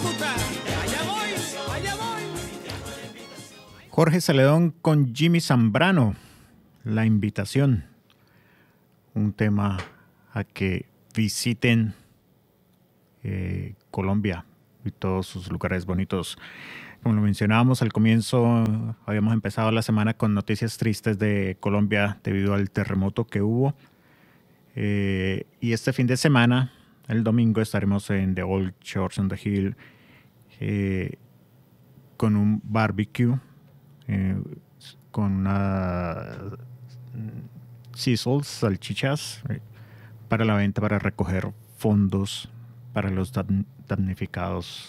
Jorge Celedón con Jimmy Zambrano, La Invitación, un tema a que visiten Colombia y todos sus lugares bonitos. Como lo mencionábamos al comienzo, habíamos empezado la semana con noticias tristes de Colombia debido al terremoto que hubo. Y este fin de semana, el domingo, estaremos en The Old Church on the Hill con un barbecue, con una sizzles, salchichas, para la venta, para recoger fondos para los damnificados